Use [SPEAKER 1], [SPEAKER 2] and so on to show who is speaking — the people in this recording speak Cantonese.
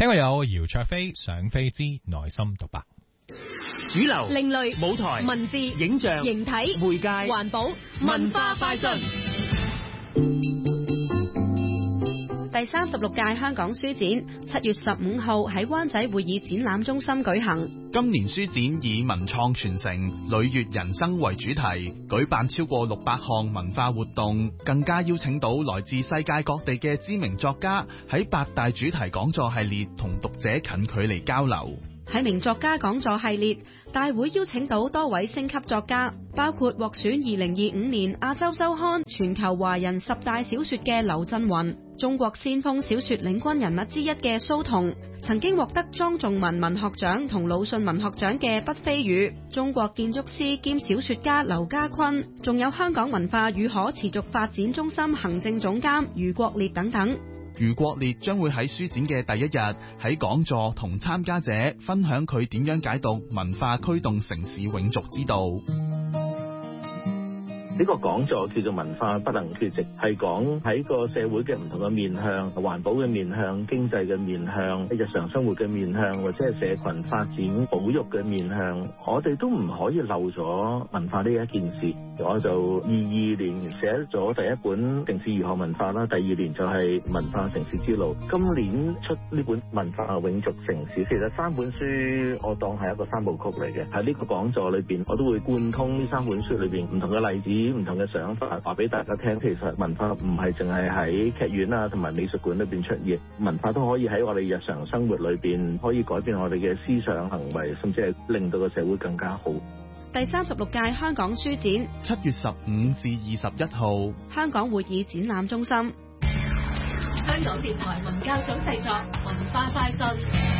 [SPEAKER 1] 聽過有姚焯菲想飛之內心獨白。
[SPEAKER 2] 主流、
[SPEAKER 3] 另類、
[SPEAKER 2] 舞台、
[SPEAKER 3] 文字、
[SPEAKER 2] 影像、
[SPEAKER 3] 形體、
[SPEAKER 2] 媒介、
[SPEAKER 3] 環保、文化快訊。第36屆香港書展7月15號喺灣仔會議展覽中心舉行。
[SPEAKER 4] 今年書展以文創傳承、歲月人生為主題，舉辦超過600項文化活動，更加邀請到來自世界各地嘅知名作家喺8大主題講座系列同讀者近距離交流。
[SPEAKER 3] 喺名作家講座系列，大會邀請到多位星級作家，包括獲選2025年亞洲週刊全球華人10大小說嘅劉震雲，中國先鋒小說領軍人物之一嘅蘇童，曾經獲得莊仲文文學獎同魯迅文學獎嘅畢飛宇，中國建築師兼小說家劉家坤，仲有香港文化與可持續發展中心行政總監余國烈等等。
[SPEAKER 4] 余國烈將會喺書展嘅第一日喺講座同參加者分享佢點樣解讀文化驅動城市永續之道。
[SPEAKER 5] 呢個講座叫做文化不能缺席，係講喺個社會嘅唔同嘅面向，環保嘅面向、經濟嘅面向、日常生活嘅面向，或者係社群發展保育嘅面向，我哋都唔可以漏咗文化呢一件事。我就22年寫咗第一本城市如何文化啦，第2年就係文化城市之路，今年出呢本文化永續城市。其實3本書我當係一個3部曲嚟嘅，喺呢個講座裏邊我都會貫通呢3本書裏邊唔同嘅例子、唔同嘅想法，話俾大家聽。其實文化唔係淨係喺劇院啊同埋美術館裏邊出現，文化都可以喺我哋日常生活裏邊可以改變我哋嘅思想行為，甚至係令到個社會更加好。
[SPEAKER 3] 第36屆香港書展
[SPEAKER 4] 7月15至21號，
[SPEAKER 3] 香港會議展覽中心。
[SPEAKER 6] 香港電台文教組製作文化快訊。